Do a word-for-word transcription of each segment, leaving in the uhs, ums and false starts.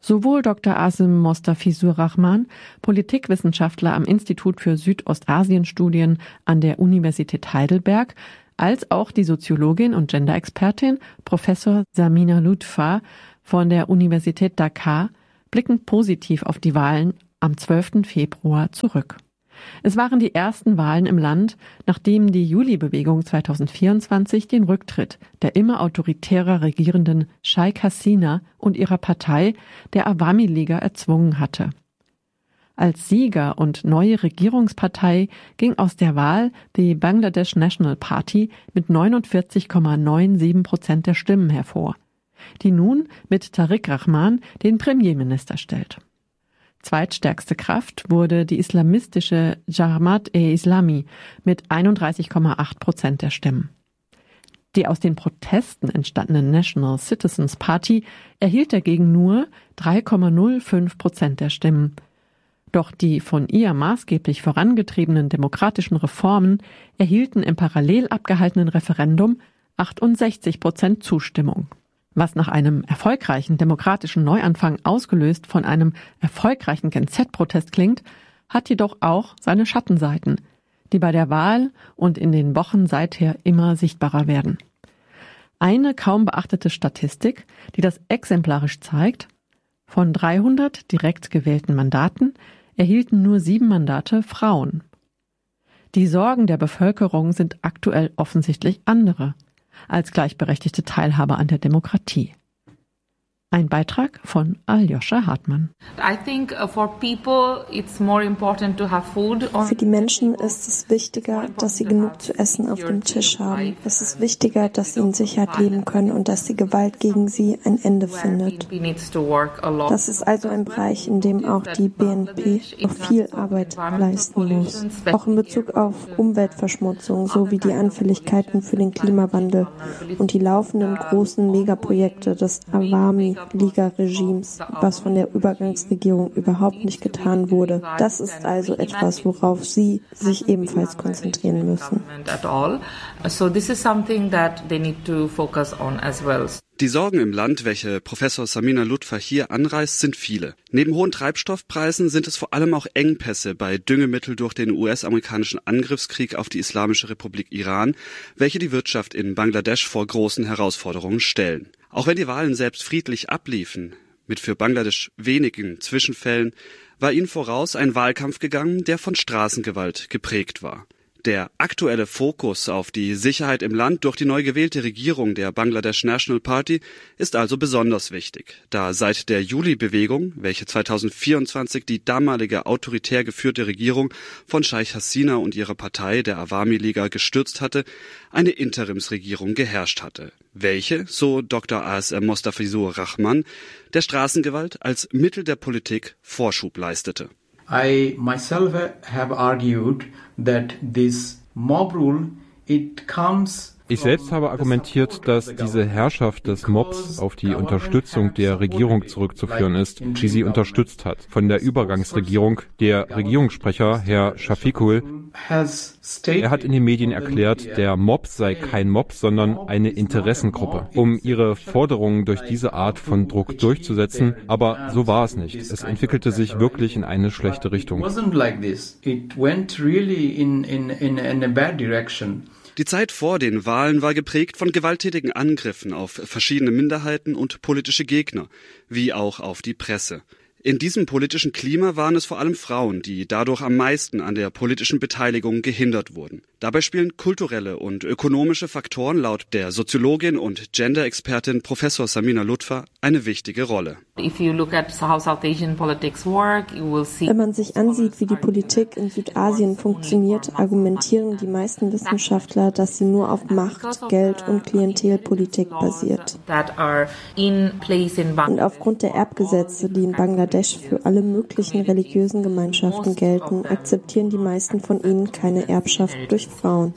Sowohl Doktor Asim Mostafizur Rahman, Politikwissenschaftler am Institut für Südostasienstudien an der Universität Heidelberg, als auch die Soziologin und Gender-Expertin Professor Samina Lutfa von der Universität Dakar blicken positiv auf die Wahlen am zwölften Februar zurück. Es waren die ersten Wahlen im Land, nachdem die Juli-Bewegung zweitausendvierundzwanzig den Rücktritt der immer autoritärer regierenden Sheikh Hasina und ihrer Partei, der Awami-Liga, erzwungen hatte. Als Sieger und neue Regierungspartei ging aus der Wahl die Bangladesh National Party mit neunundvierzig Komma siebenundneunzig Prozent der Stimmen hervor, die nun mit Tariq Rahman den Premierminister stellt. Zweitstärkste Kraft wurde die islamistische Jamaat-e-Islami mit einunddreißig Komma acht Prozent der Stimmen. Die aus den Protesten entstandene National Citizens Party erhielt dagegen nur drei Komma null fünf Prozent der Stimmen. Doch die von ihr maßgeblich vorangetriebenen demokratischen Reformen erhielten im parallel abgehaltenen Referendum achtundsechzig Prozent Zustimmung. Was nach einem erfolgreichen demokratischen Neuanfang ausgelöst von einem erfolgreichen Gen Z-Protest klingt, hat jedoch auch seine Schattenseiten, die bei der Wahl und in den Wochen seither immer sichtbarer werden. Eine kaum beachtete Statistik, die das exemplarisch zeigt: Von dreihundert direkt gewählten Mandaten erhielten nur sieben Mandate Frauen. Die Sorgen der Bevölkerung sind aktuell offensichtlich andere als gleichberechtigte Teilhabe an der Demokratie. Ein Beitrag von Aljoscha Hartmann. Für die Menschen ist es wichtiger, dass sie genug zu essen auf dem Tisch haben. Es ist wichtiger, dass sie in Sicherheit leben können und dass die Gewalt gegen sie ein Ende findet. Das ist also ein Bereich, in dem auch die B N P noch viel Arbeit leisten muss. Auch in Bezug auf Umweltverschmutzung sowie die Anfälligkeiten für den Klimawandel und die laufenden großen Megaprojekte des Awami-Liga-Regimes, was von der Übergangsregierung überhaupt nicht getan wurde. Das ist also etwas, worauf Sie sich ebenfalls konzentrieren müssen. Die Sorgen im Land, welche Professor Samina Lutfa hier anreißt, sind viele. Neben hohen Treibstoffpreisen sind es vor allem auch Engpässe bei Düngemittel durch den U S-amerikanischen Angriffskrieg auf die Islamische Republik Iran, welche die Wirtschaft in Bangladesch vor großen Herausforderungen stellen. Auch wenn die Wahlen selbst friedlich abliefen, mit für Bangladesch wenigen Zwischenfällen, war ihnen voraus ein Wahlkampf gegangen, der von Straßengewalt geprägt war. Der aktuelle Fokus auf die Sicherheit im Land durch die neu gewählte Regierung der Bangladesh National Party ist also besonders wichtig, da seit der Juli-Bewegung, welche zweitausendvierundzwanzig die damalige autoritär geführte Regierung von Sheikh Hasina und ihrer Partei, der Awami-Liga, gestürzt hatte, eine Interimsregierung geherrscht hatte, welche, so Doktor Asim Mostafizur Rahman, der Straßengewalt als Mittel der Politik Vorschub leistete. I myself have argued that this mob rule, it comes. Ich selbst habe argumentiert, dass diese Herrschaft des Mobs auf die Unterstützung der Regierung zurückzuführen ist, die sie unterstützt hat. Von der Übergangsregierung, der Regierungssprecher, Herr Shafiqul, er hat in den Medien erklärt, der Mob sei kein Mob, sondern eine Interessengruppe, um ihre Forderungen durch diese Art von Druck durchzusetzen. Aber so war es nicht. Es entwickelte sich wirklich in eine schlechte Richtung. Die Zeit vor den Wahlen war geprägt von gewalttätigen Angriffen auf verschiedene Minderheiten und politische Gegner, wie auch auf die Presse. In diesem politischen Klima waren es vor allem Frauen, die dadurch am meisten an der politischen Beteiligung gehindert wurden. Dabei spielen kulturelle und ökonomische Faktoren laut der Soziologin und Gender-Expertin Professor Samina Lutfa eine wichtige Rolle. Wenn man sich ansieht, wie die Politik in Südasien funktioniert, argumentieren die meisten Wissenschaftler, dass sie nur auf Macht, Geld und Klientelpolitik basiert. Und aufgrund der Erbgesetze, die in Bangladesch Bangladesch für alle möglichen religiösen Gemeinschaften gelten, akzeptieren die meisten von ihnen keine Erbschaft durch Frauen.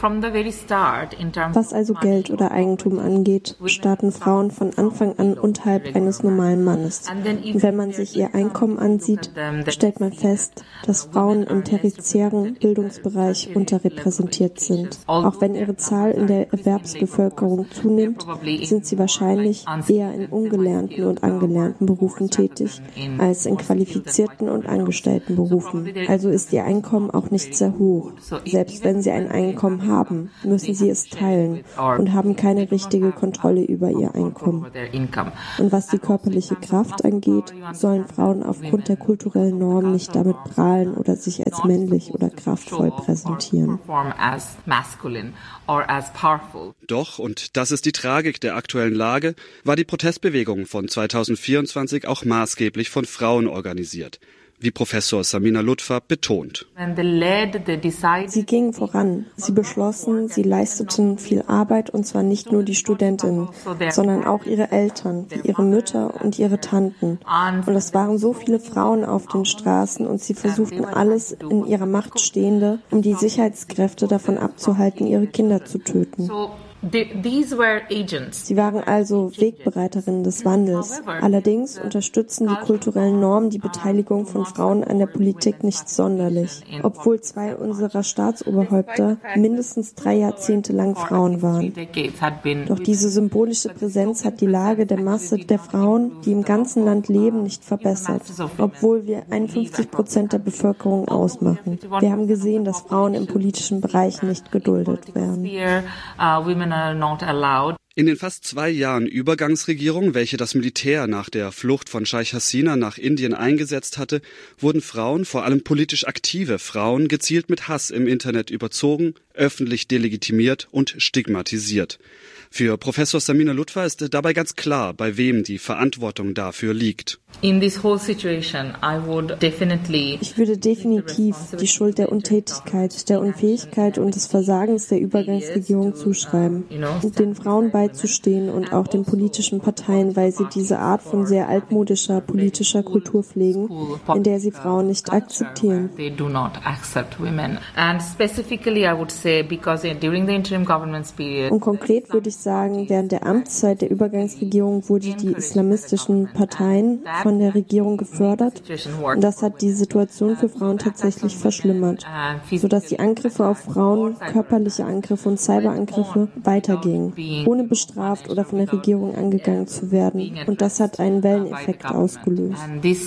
Was also Geld oder Eigentum angeht, starten Frauen von Anfang an unterhalb eines normalen Mannes. Und wenn man sich ihr Einkommen ansieht, stellt man fest, dass Frauen im tertiären Bildungsbereich unterrepräsentiert sind. Auch wenn ihre Zahl in der Erwerbsbevölkerung zunimmt, sind sie wahrscheinlich eher in ungelernten und angelernten Berufen tätig, als in qualifizierten und angestellten Berufen. Also ist ihr Einkommen auch nicht sehr hoch. Selbst wenn sie ein Einkommen haben, müssen sie es teilen und haben keine richtige Kontrolle über ihr Einkommen. Und was die körperliche Kraft angeht, sollen Frauen aufgrund der kulturellen Norm nicht damit prahlen oder sich als männlich oder kraftvoll präsentieren. Doch, und das ist die Tragik der aktuellen Lage, war die Protestbewegung von zweitausendvierundzwanzig auch maßgeblich von Frauen organisiert, wie Professor Samina Lutfer betont. Sie gingen voran. Sie beschlossen, sie leisteten viel Arbeit, und zwar nicht nur die Studentinnen, sondern auch ihre Eltern, wie ihre Mütter und ihre Tanten. Und es waren so viele Frauen auf den Straßen, und sie versuchten alles in ihrer Macht Stehende, um die Sicherheitskräfte davon abzuhalten, ihre Kinder zu töten. Sie waren also Wegbereiterinnen des Wandels. Allerdings unterstützen die kulturellen Normen die Beteiligung von Frauen an der Politik nicht sonderlich, obwohl zwei unserer Staatsoberhäupter mindestens drei Jahrzehnte lang Frauen waren. Doch diese symbolische Präsenz hat die Lage der Masse der Frauen, die im ganzen Land leben, nicht verbessert, obwohl wir einundfünfzig Prozent der Bevölkerung ausmachen. Wir haben gesehen, dass Frauen im politischen Bereich nicht geduldet werden. In den fast zwei Jahren Übergangsregierung, welche das Militär nach der Flucht von Sheikh Hasina nach Indien eingesetzt hatte, wurden Frauen, vor allem politisch aktive Frauen, gezielt mit Hass im Internet überzogen, öffentlich delegitimiert und stigmatisiert. Für Professor Samina Lutfer ist dabei ganz klar, bei wem die Verantwortung dafür liegt. Ich würde definitiv die Schuld der Untätigkeit, der Unfähigkeit und des Versagens der Übergangsregierung zuschreiben, und den Frauen beizustehen und auch den politischen Parteien, weil sie diese Art von sehr altmodischer politischer Kultur pflegen, in der sie Frauen nicht akzeptieren. Und konkret würde ich sagen, während der Amtszeit der Übergangsregierung wurde die islamistischen Parteien von der Regierung gefördert, und das hat die Situation für Frauen tatsächlich verschlimmert, sodass die Angriffe auf Frauen, körperliche Angriffe und Cyberangriffe weitergingen, ohne bestraft oder von der Regierung angegangen zu werden. Und das hat einen Welleneffekt ausgelöst.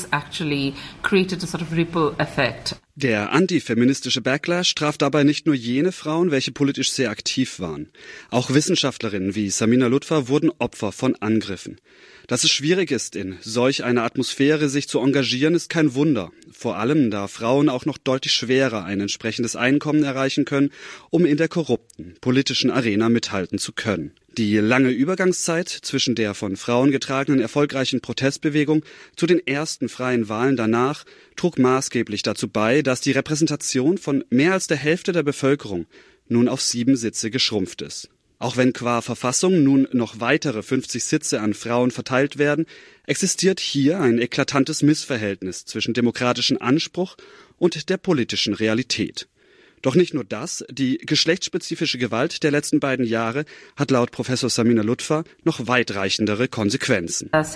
Der antifeministische Backlash traf dabei nicht nur jene Frauen, welche politisch sehr aktiv waren. Auch Wissenschaftlerinnen wie Samina Lutfer wurden Opfer von Angriffen. Dass es schwierig ist, in solch einer Atmosphäre sich zu engagieren, ist kein Wunder. Vor allem, da Frauen auch noch deutlich schwerer ein entsprechendes Einkommen erreichen können, um in der korrupten politischen Arena mithalten zu können. Die lange Übergangszeit zwischen der von Frauen getragenen erfolgreichen Protestbewegung zu den ersten freien Wahlen danach trug maßgeblich dazu bei, dass die Repräsentation von mehr als der Hälfte der Bevölkerung nun auf sieben Sitze geschrumpft ist. Auch wenn qua Verfassung nun noch weitere fünfzig Sitze an Frauen verteilt werden, existiert hier ein eklatantes Missverhältnis zwischen demokratischem Anspruch und der politischen Realität. Doch nicht nur das, die geschlechtsspezifische Gewalt der letzten beiden Jahre hat laut Professor Samina Lutfer noch weitreichendere Konsequenzen. Es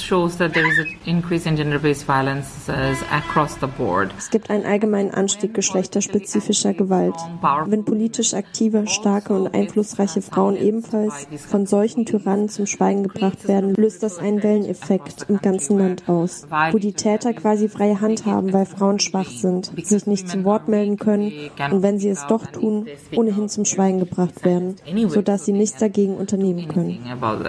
gibt einen allgemeinen Anstieg geschlechterspezifischer Gewalt. Wenn politisch aktive, starke und einflussreiche Frauen ebenfalls von solchen Tyrannen zum Schweigen gebracht werden, löst das einen Welleneffekt im ganzen Land aus, wo die Täter quasi freie Hand haben, weil Frauen schwach sind, sich nicht zu Wort melden können und wenn sie es doch tun, ohnehin zum Schweigen gebracht werden, sodass sie nichts dagegen unternehmen können.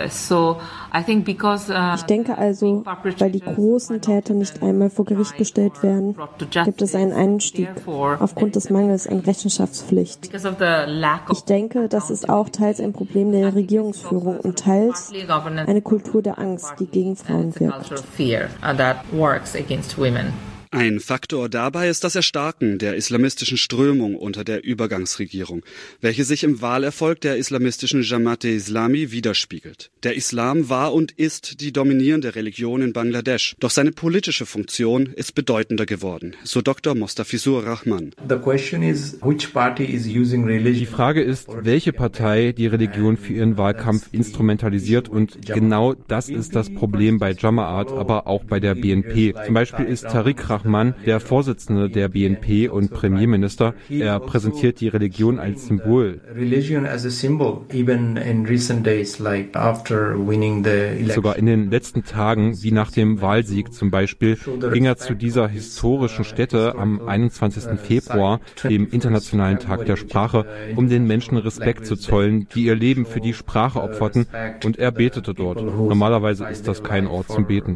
Ich denke also, weil die großen Täter nicht einmal vor Gericht gestellt werden, gibt es einen Einstieg aufgrund des Mangels an Rechenschaftspflicht. Ich denke, das ist auch teils ein Problem der Regierungsführung und teils eine Kultur der Angst, die gegen Frauen wirkt. Ein Faktor dabei ist das Erstarken der islamistischen Strömung unter der Übergangsregierung, welche sich im Wahlerfolg der islamistischen Jamaat-e Islami widerspiegelt. Der Islam war und ist die dominierende Religion in Bangladesch, doch seine politische Funktion ist bedeutender geworden, so Doktor Mostafizur Rahman. Die Frage ist, welche Partei die Religion für ihren Wahlkampf instrumentalisiert, und genau das ist das Problem bei Jamaat, aber auch bei der B N P. Zum Beispiel ist Tariq Rahman der Vorsitzende der B N P und Premierminister. Er präsentiert die Religion als Symbol. Sogar in den letzten Tagen, wie nach dem Wahlsieg zum Beispiel, ging er zu dieser historischen Stätte am einundzwanzigsten Februar, dem Internationalen Tag der Sprache, um den Menschen Respekt zu zollen, die ihr Leben für die Sprache opferten, und er betete dort. Normalerweise ist das kein Ort zum Beten.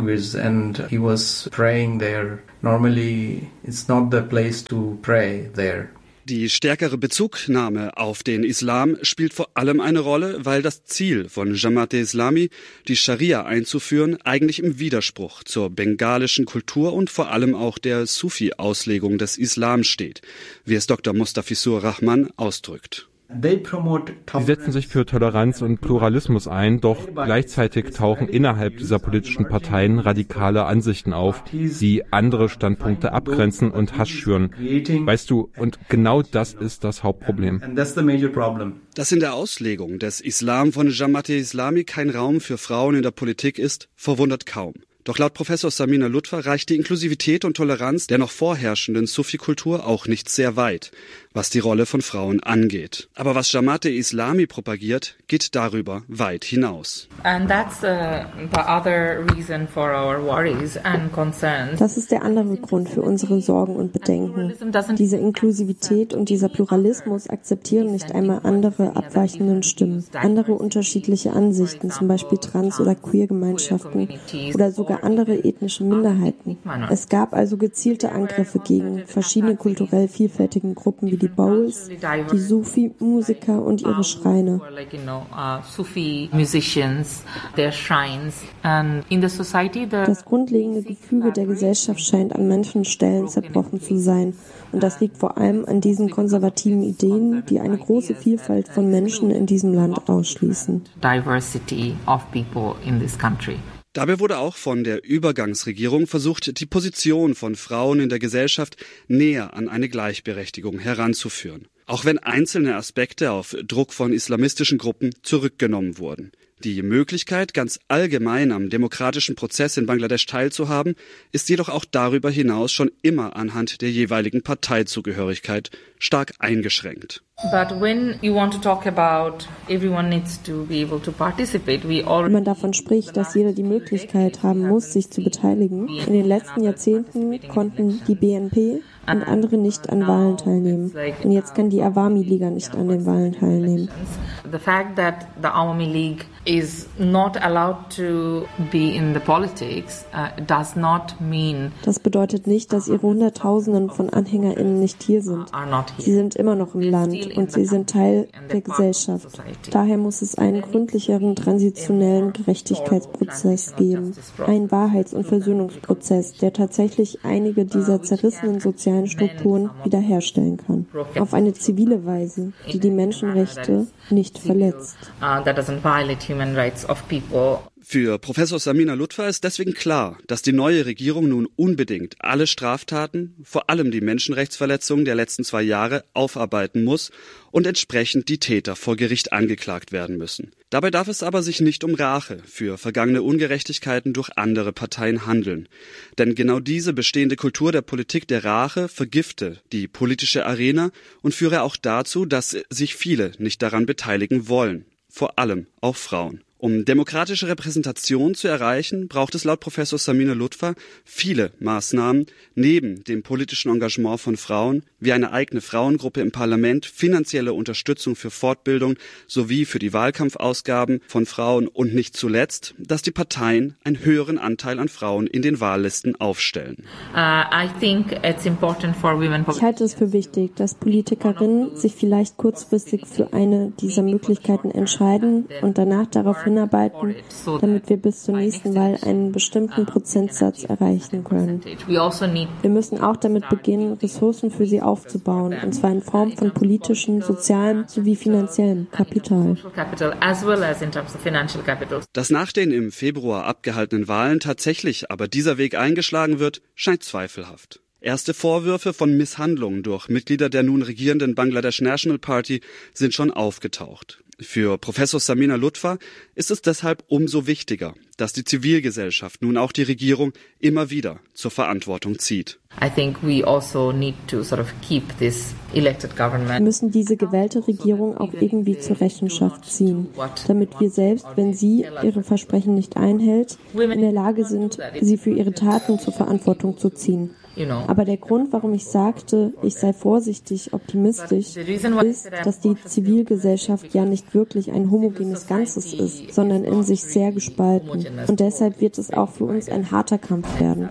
Normally, it's not the place to pray there. Die stärkere Bezugnahme auf den Islam spielt vor allem eine Rolle, weil das Ziel von Jamaat-e Islami, die Scharia einzuführen, eigentlich im Widerspruch zur bengalischen Kultur und vor allem auch der Sufi-Auslegung des Islam steht, wie es Doktor Mostafizur Rahman ausdrückt. Sie setzen sich für Toleranz und Pluralismus ein, doch gleichzeitig tauchen innerhalb dieser politischen Parteien radikale Ansichten auf, die andere Standpunkte abgrenzen und Hass schüren. Weißt du, und genau das ist das Hauptproblem. Dass in der Auslegung des Islam von Jamaat-e Islami kein Raum für Frauen in der Politik ist, verwundert kaum. Doch laut Professor Samina Lutfer reicht die Inklusivität und Toleranz der noch vorherrschenden Sufi-Kultur auch nicht sehr weit, was die Rolle von Frauen angeht. Aber was Jamaat-e Islami propagiert, geht darüber weit hinaus. Das ist der andere Grund für unsere Sorgen und Bedenken. Diese Inklusivität und dieser Pluralismus akzeptieren nicht einmal andere abweichenden Stimmen, andere unterschiedliche Ansichten, zum Beispiel Trans- oder Queer-Gemeinschaften oder sogar andere ethnische Minderheiten. Es gab also gezielte Angriffe gegen verschiedene kulturell vielfältigen Gruppen wie die Bowls, die Sufi-Musiker und ihre Schreine. Das grundlegende Gefüge der Gesellschaft scheint an manchen Stellen zerbrochen zu sein. Und das liegt vor allem an diesen konservativen Ideen, die eine große Vielfalt von Menschen in diesem Land ausschließen. Dabei wurde auch von der Übergangsregierung versucht, die Position von Frauen in der Gesellschaft näher an eine Gleichberechtigung heranzuführen. Auch wenn einzelne Aspekte auf Druck von islamistischen Gruppen zurückgenommen wurden. Die Möglichkeit, ganz allgemein am demokratischen Prozess in Bangladesch teilzuhaben, ist jedoch auch darüber hinaus schon immer anhand der jeweiligen Parteizugehörigkeit stark eingeschränkt. Wenn man davon spricht, dass jeder die Möglichkeit haben muss, sich zu beteiligen, in den letzten Jahrzehnten konnten die B N P und andere nicht an Wahlen teilnehmen. Und jetzt kann die Awami Liga nicht an den Wahlen teilnehmen. The fact that the Awami League is not allowed to be in the politics uh, does not mean. Das bedeutet nicht, dass ihre Hunderttausenden von AnhängerInnen nicht hier sind. Sie sind immer noch im Land und sie sind Teil der Gesellschaft. Daher muss es einen gründlicheren transitionellen Gerechtigkeitsprozess geben. Einen Wahrheits- und Versöhnungsprozess, der tatsächlich einige dieser zerrissenen sozialen Strukturen wiederherstellen kann. Auf eine zivile Weise, die die Menschenrechte nicht verletzt. Für Professor Samina Lutfer ist deswegen klar, dass die neue Regierung nun unbedingt alle Straftaten, vor allem die Menschenrechtsverletzungen der letzten zwei Jahre, aufarbeiten muss und entsprechend die Täter vor Gericht angeklagt werden müssen. Dabei darf es aber sich nicht um Rache für vergangene Ungerechtigkeiten durch andere Parteien handeln. Denn genau diese bestehende Kultur der Politik der Rache vergifte die politische Arena und führe auch dazu, dass sich viele nicht daran beteiligen wollen. Vor allem auch Frauen. Um demokratische Repräsentation zu erreichen, braucht es laut Professor Samina Lutfer viele Maßnahmen neben dem politischen Engagement von Frauen, wie eine eigene Frauengruppe im Parlament, finanzielle Unterstützung für Fortbildung sowie für die Wahlkampfausgaben von Frauen und nicht zuletzt, dass die Parteien einen höheren Anteil an Frauen in den Wahllisten aufstellen. Ich halte es für wichtig, dass Politikerinnen sich vielleicht kurzfristig für eine dieser Möglichkeiten entscheiden und danach darauf hinarbeiten, damit wir bis zur nächsten Wahl einen bestimmten Prozentsatz erreichen können. Wir müssen auch damit beginnen, Ressourcen für sie aufzubauen, und zwar in Form von politischem, sozialem sowie finanziellem Kapital. Dass nach den im Februar abgehaltenen Wahlen tatsächlich aber dieser Weg eingeschlagen wird, scheint zweifelhaft. Erste Vorwürfe von Misshandlungen durch Mitglieder der nun regierenden Bangladesh National Party sind schon aufgetaucht. Für Professor Samina Lutfa ist es deshalb umso wichtiger, dass die Zivilgesellschaft, nun auch die Regierung, immer wieder zur Verantwortung zieht. Wir müssen diese gewählte Regierung auch irgendwie zur Rechenschaft ziehen, damit wir selbst, wenn sie ihre Versprechen nicht einhält, in der Lage sind, sie für ihre Taten zur Verantwortung zu ziehen. Aber der Grund, warum ich sagte, ich sei vorsichtig optimistisch, ist, dass die Zivilgesellschaft ja nicht wirklich ein homogenes Ganzes ist, sondern in sich sehr gespalten. Und deshalb wird es auch für uns ein harter Kampf werden.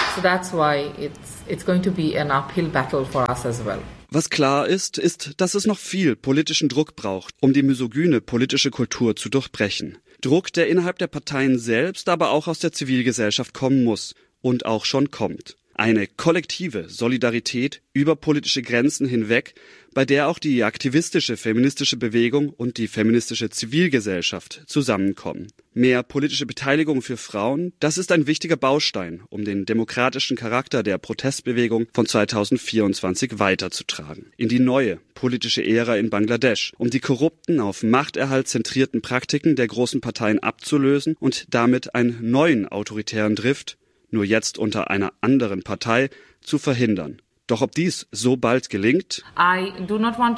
Was klar ist, ist, dass es noch viel politischen Druck braucht, um die misogyne politische Kultur zu durchbrechen. Druck, der innerhalb der Parteien selbst, aber auch aus der Zivilgesellschaft kommen muss und auch schon kommt. Eine kollektive Solidarität über politische Grenzen hinweg, bei der auch die aktivistische feministische Bewegung und die feministische Zivilgesellschaft zusammenkommen. Mehr politische Beteiligung für Frauen, das ist ein wichtiger Baustein, um den demokratischen Charakter der Protestbewegung von zweitausendvierundzwanzig weiterzutragen. In die neue politische Ära in Bangladesch, um die korrupten, auf Machterhalt zentrierten Praktiken der großen Parteien abzulösen und damit einen neuen autoritären Drift, nur jetzt unter einer anderen Partei, zu verhindern. Doch ob dies so bald gelingt? Ich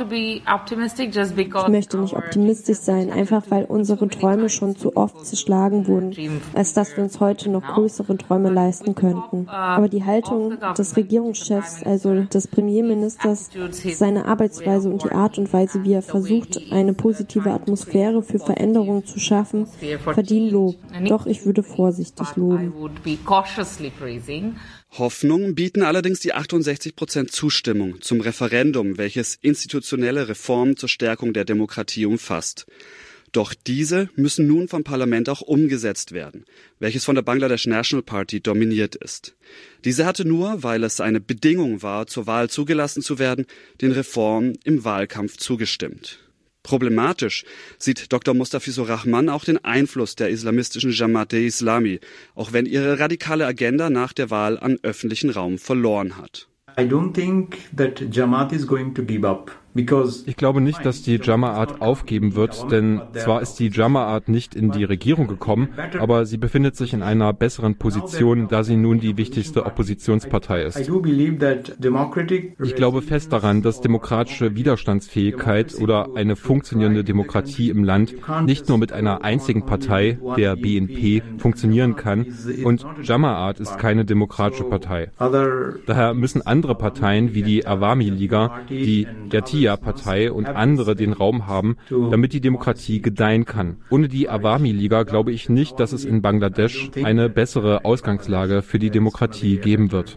möchte nicht optimistisch sein, einfach weil unsere Träume schon zu oft zerschlagen wurden, als dass wir uns heute noch größere Träume leisten könnten. Aber die Haltung des Regierungschefs, also des Premierministers, seine Arbeitsweise und die Art und Weise, wie er versucht, eine positive Atmosphäre für Veränderungen zu schaffen, verdienen Lob. Doch ich würde vorsichtig loben. Hoffnung bieten allerdings die achtundsechzig Prozent Zustimmung zum Referendum, welches institutionelle Reformen zur Stärkung der Demokratie umfasst. Doch diese müssen nun vom Parlament auch umgesetzt werden, welches von der Bangladesh National Party dominiert ist. Diese hatte nur, weil es eine Bedingung war, zur Wahl zugelassen zu werden, den Reformen im Wahlkampf zugestimmt. Problematisch sieht Doktor Mustafizur Rahman auch den Einfluss der islamistischen Jamaat-e-Islami, auch wenn ihre radikale Agenda nach der Wahl an öffentlichen Raum verloren hat. I don't think that Jamaat is going to give up. Ich glaube nicht, dass die Jamaat aufgeben wird, denn zwar ist die Jamaat nicht in die Regierung gekommen, aber sie befindet sich in einer besseren Position, da sie nun die wichtigste Oppositionspartei ist. Ich glaube fest daran, dass demokratische Widerstandsfähigkeit oder eine funktionierende Demokratie im Land nicht nur mit einer einzigen Partei, der B N P, funktionieren kann, und Jamaat ist keine demokratische Partei. Daher müssen andere Parteien wie die Awami-Liga, die Partei und andere den Raum haben, damit die Demokratie gedeihen kann. Ohne die Awami-Liga glaube ich nicht, dass es in Bangladesch eine bessere Ausgangslage für die Demokratie geben wird.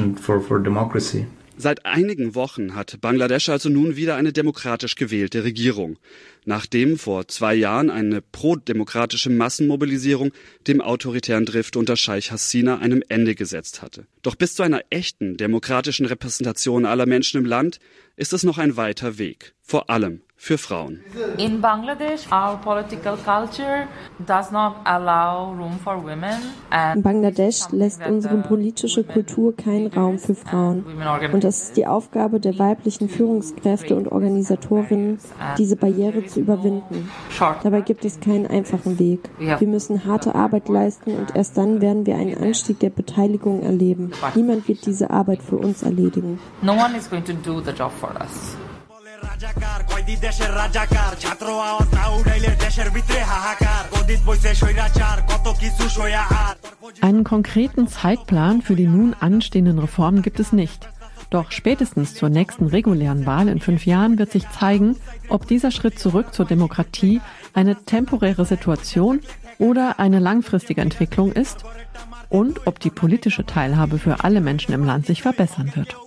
Seit einigen Wochen hat Bangladesch also nun wieder eine demokratisch gewählte Regierung, nachdem vor zwei Jahren eine pro-demokratische Massenmobilisierung dem autoritären Drift unter Scheich Hasina einem Ende gesetzt hatte. Doch bis zu einer echten demokratischen Repräsentation aller Menschen im Land ist es noch ein weiter Weg, vor allem für Frauen. In Bangladesh, our political culture does not allow room for women. In Bangladesch lässt unsere politische Kultur keinen Raum für Frauen. Und es ist die Aufgabe der weiblichen Führungskräfte und Organisatorinnen, diese Barriere zu überwinden. Dabei gibt es keinen einfachen Weg. Wir müssen harte Arbeit leisten und erst dann werden wir einen Anstieg der Beteiligung erleben. Niemand wird diese Arbeit für uns erledigen. No one is going to do the job for us. Einen konkreten Zeitplan für die nun anstehenden Reformen gibt es nicht. Doch spätestens zur nächsten regulären Wahl in fünf Jahren wird sich zeigen, ob dieser Schritt zurück zur Demokratie eine temporäre Situation oder eine langfristige Entwicklung ist und ob die politische Teilhabe für alle Menschen im Land sich verbessern wird.